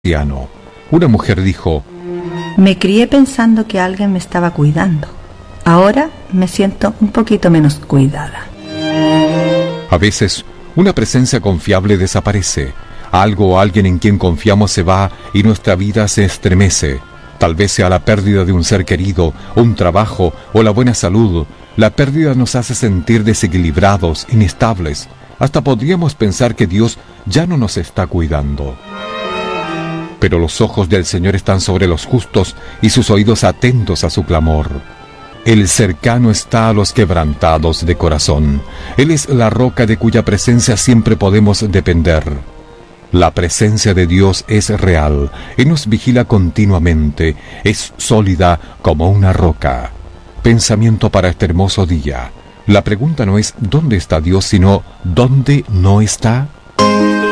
anciano. Una mujer dijo: Me crié pensando que alguien me estaba cuidando. Ahora me siento un poquito menos cuidada. A veces, una presencia confiable desaparece. Algo o alguien en quien confiamos se va y nuestra vida se estremece. Tal vez sea la pérdida de un ser querido, un trabajo o la buena salud. La pérdida nos hace sentir desequilibrados, inestables. Hasta podríamos pensar que Dios ya no nos está cuidando. Pero los ojos del Señor están sobre los justos y sus oídos atentos a su clamor. El cercano está a los quebrantados de corazón. Él es la roca de cuya presencia siempre podemos depender. La presencia de Dios es real. Él nos vigila continuamente. Es sólida como una roca. Pensamiento para este hermoso día. La pregunta no es ¿dónde está Dios?, sino ¿dónde no está?